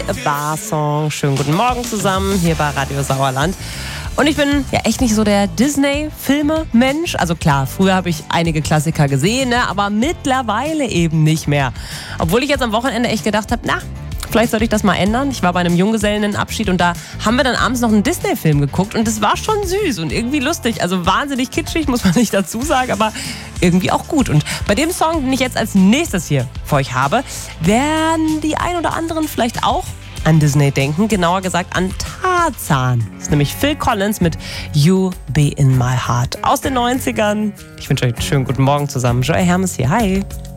Bar-Song. Schönen guten Morgen zusammen hier bei Radio Sauerland. Und ich bin ja echt nicht so der Disney-Filme-Mensch. Also klar, früher habe ich einige Klassiker gesehen, ne? Aber mittlerweile eben nicht mehr. Obwohl ich jetzt am Wochenende echt gedacht habe, vielleicht sollte ich das mal ändern. Ich war bei einem Junggesellenabschied und da haben wir dann abends noch einen Disney-Film geguckt und das war schon süß und irgendwie lustig. Also wahnsinnig kitschig, muss man nicht dazu sagen, aber irgendwie auch gut. Und bei dem Song, den ich jetzt als nächstes hier für euch habe, werden die ein oder anderen vielleicht auch an Disney denken. Genauer gesagt an Tarzan. Das ist nämlich Phil Collins mit You Be In My Heart aus den 90ern. Ich wünsche euch einen schönen guten Morgen zusammen. Joey Hermes hier. Hi.